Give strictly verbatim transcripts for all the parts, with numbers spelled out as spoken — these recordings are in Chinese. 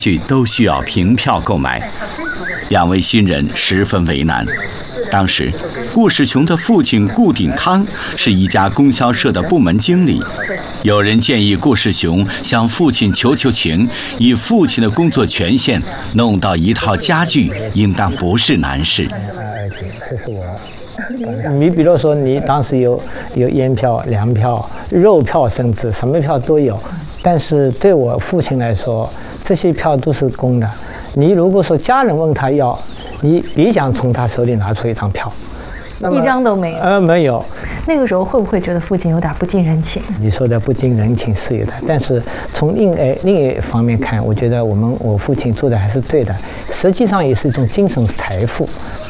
剧都需要凭票购买，两位新人十分为难。当时，顾世雄的父亲顾鼎康是一家供销社的部门经理。有人建议顾世雄向父亲求求情，以父亲的工作权限弄到一套家具，应当不是难事。 而且这是我。你比如说，你当时有有烟票、粮票、肉票，甚至什么票都有。但是对我父亲来说，这些票都是公的。你如果说家人问他要，你别想从他手里拿出一张票， 一张都没有。 呃，没有。 那个时候会不会觉得父亲有点不近人情？ 你说的不近人情是有的，但是从另一另一方面看，我觉得我们我父亲做的还是对的，实际上也是一种精神财富。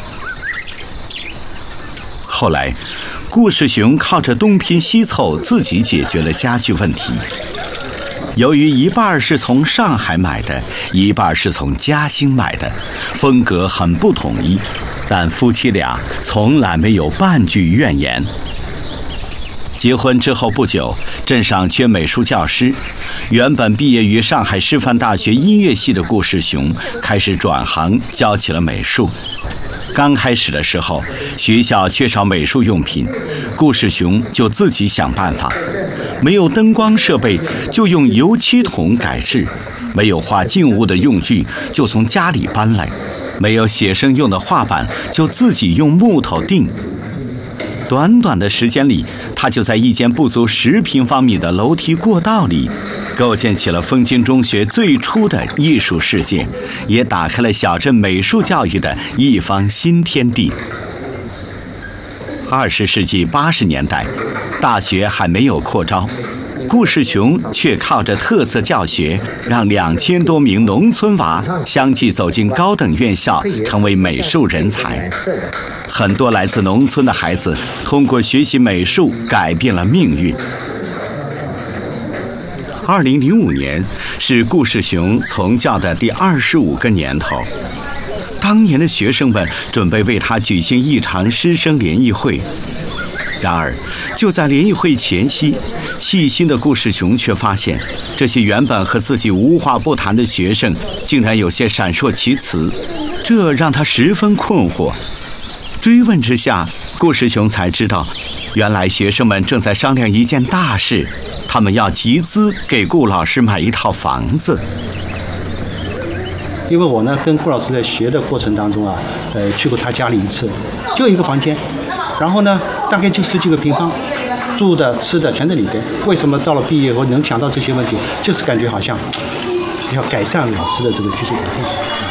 后来，顾世雄靠着东拼西凑，自己解决了家具问题。由于一半是从上海买的，一半是从嘉兴买的，风格很不统一，但夫妻俩从来没有半句怨言。结婚之后不久，镇上缺美术教师，原本毕业于上海师范大学音乐系的顾世雄开始转行教起了美术。刚开始的时候，学校缺少美术用品，顾世雄就自己想办法。没有灯光设备，就用油漆桶改制；没有画静物的用具，就从家里搬来；没有写生用的画板，就自己用木头钉。短短的时间里，他就在一间不足十平方米的楼梯过道里，构建起了枫京中学最初的艺术世界，也打开了小镇美术教育的一方新天地。二十世纪八十年代，大学还没有扩招，顾世雄却靠着特色教学，让两千多名农村娃相继走进高等院校，成为美术人才。很多来自农村的孩子通过学习美术改变了命运。二零零五年是顾世雄从教的第二十五个年头。当年的学生们准备为他举行一场师生联谊会，然而就在联谊会前夕，细心的顾世雄却发现，这些原本和自己无话不谈的学生竟然有些闪烁其词，这让他十分困惑。追问之下，顾世雄才知道，原来学生们正在商量一件大事，他们要集资给顾老师买一套房子。 因为我呢跟顾老师在学的过程当中啊，呃，去过他家里一次，就一个房间，然后呢大概就十几个平方，住的吃的全在里边。为什么到了毕业后能想到这些问题？就是感觉好像要改善老师的这个居住环境。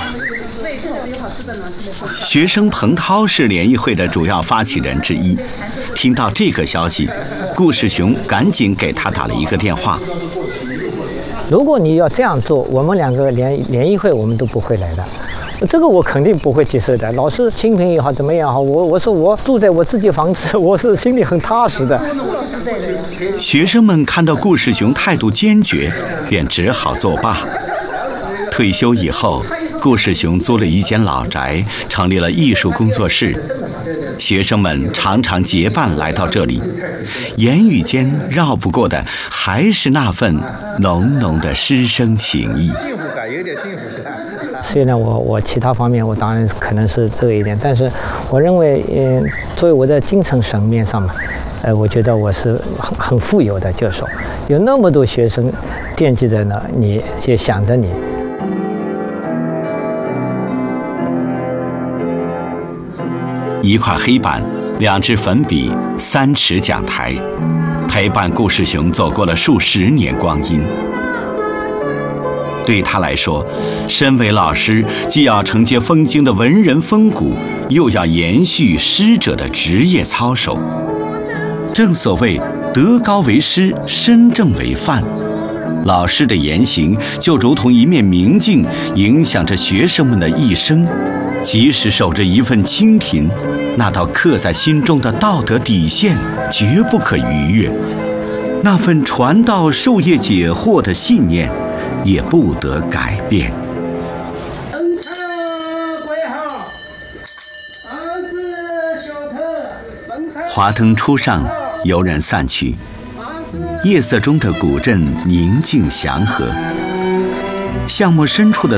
学生彭涛是联谊会的主要发起人之一，听到这个消息，顾世雄赶紧给他打了一个电话。 如果你要这样做，我们两个联联谊会我们都不会来的，这个我肯定不会接受的。老师清贫也好，怎么样好，我我说我住在我自己房子，我是心里很踏实的。 学生们看到顾世雄态度坚决，便只好作罢。退休以后，顾世雄租了一间老宅，成立了艺术工作室。学生们常常结伴来到这里，言语间绕不过的还是那份浓浓的师生情谊。 幸福感有点幸福感。虽然我我其他方面我当然可能是这一点，但是我认为，嗯、呃，作为我在精神层面上嘛，呃，我觉得我是很很富有的，就是说有那么多学生惦记着呢，你也想着你。 一块黑板，两支粉笔，三尺讲台，陪伴顾世雄走过了数十年光阴。对他来说，身为老师，既要承接枫京的文人风骨，又要延续师者的职业操守。正所谓德高为师，身正为范。老师的言行就如同一面明镜，影响着学生们的一生。即使守着一份清贫，那道刻在心中的道德底线绝不可逾越，那份传道授业解惑的信念也不得改变。华灯初上，游人散去，夜色中的古镇宁静祥和，巷陌深处的